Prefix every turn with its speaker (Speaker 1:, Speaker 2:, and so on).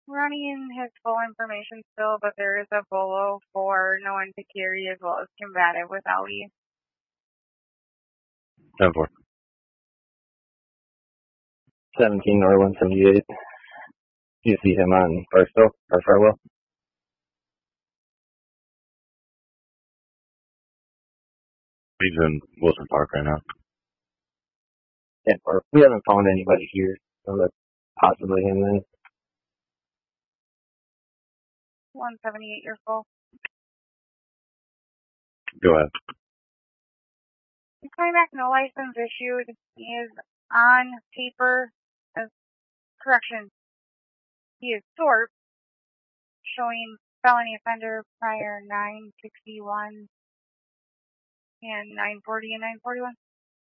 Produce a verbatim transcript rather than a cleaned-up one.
Speaker 1: Running his full information still, but there is a bolo for no one to carry as well as combative with Ali.
Speaker 2: ten four.
Speaker 3: seventeen or one seventy-eight. You see him on Barstow or Farwell?
Speaker 2: He's in Wilson Park right now.
Speaker 3: Yeah, or we haven't found anybody here, so that's possibly him then.
Speaker 1: one seventy-eight, you're full.
Speaker 2: Go ahead.
Speaker 1: He's coming back, no license issued. He is on paper as correction. He is short, showing felony offender prior nine sixty-one and nine forty and nine forty-one.